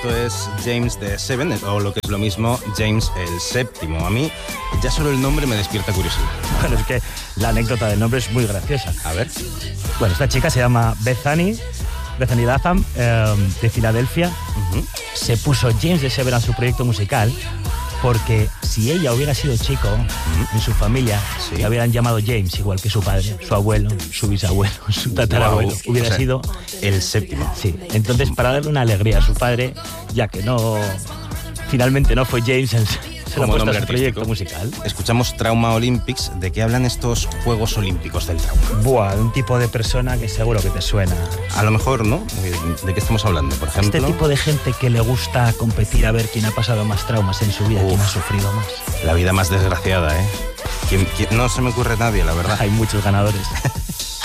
esto es James VII, o lo que es lo mismo, James el séptimo. A mí ya solo el nombre me despierta curiosidad. Bueno, es que la anécdota del nombre es muy graciosa. A ver. Bueno, esta chica se llama Bethany Latham, de Filadelfia. Se puso James VII en su proyecto musical porque si ella hubiera sido chico, en su familia, le hubieran llamado James, igual que su padre, su abuelo, su bisabuelo, su tatarabuelo. Hubiera sido el séptimo. Sí, entonces para darle una alegría a su padre, ya que finalmente no fue James, se lo ha puesto a su proyecto musical. Escuchamos Trauma Olympics. ¿De qué hablan estos Juegos Olímpicos del trauma? Buah, un tipo de persona que seguro que te suena. A lo mejor, ¿no? ¿De qué estamos hablando, por ejemplo? Este tipo de gente que le gusta competir a ver quién ha pasado más traumas en su vida, quién ha sufrido más. La vida más desgraciada, ¿eh? No se me ocurre nadie, la verdad. Hay muchos ganadores.